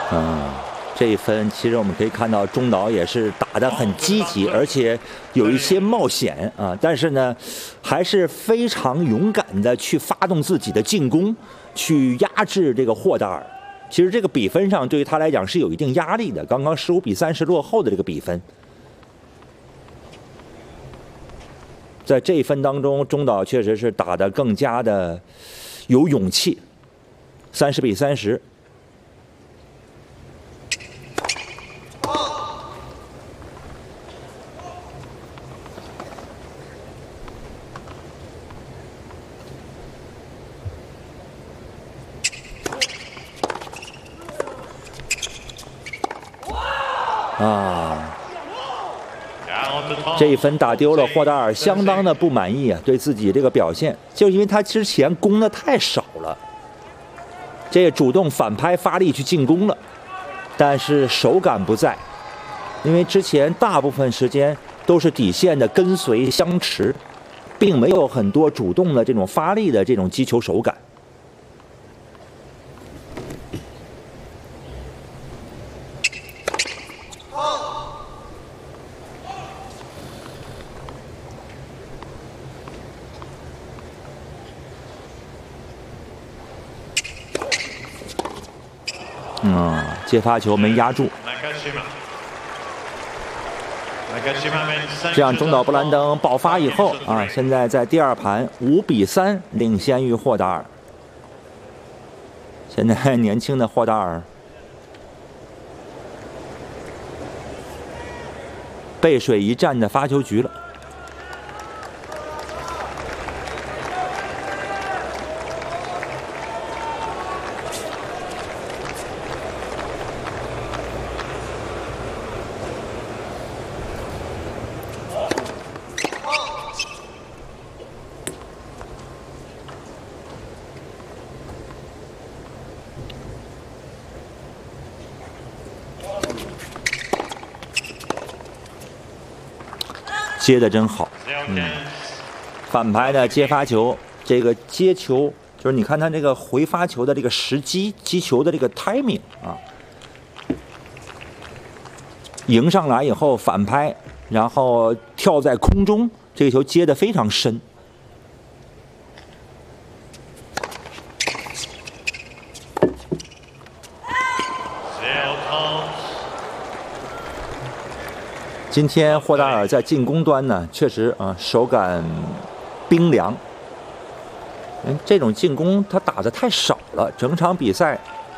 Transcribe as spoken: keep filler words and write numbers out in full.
嗯，这一分其实我们可以看到中岛也是打得很积极，而且有一些冒险啊，但是呢，还是非常勇敢的去发动自己的进攻，去压制这个霍达尔。其实这个比分上对于他来讲是有一定压力的，刚刚十五比三十落后的这个比分。在这一分当中，中岛确实是打得更加的有勇气，三十比三十。啊！这一分打丢了，霍达尔相当的不满意啊，对自己这个表现，就是因为他之前攻的太少了，这也主动反拍发力去进攻了，但是手感不在，因为之前大部分时间都是底线的跟随相持，并没有很多主动的这种发力的这种击球手感。嗯，接发球没压住，这样中岛布兰登爆发以后啊，现在在第二盘五比三领先于霍达尔。现在年轻的霍达尔背水一战的发球局了。接的真好，嗯，反拍的接发球，这个接球就是你看他这个回发球的这个时机，击球的这个 timing 啊，迎上来以后反拍，然后跳在空中，这个球接的非常深。今天霍达尔在进攻端呢，确实啊手感冰凉。嗯，这种进攻他打得太少了，整场比赛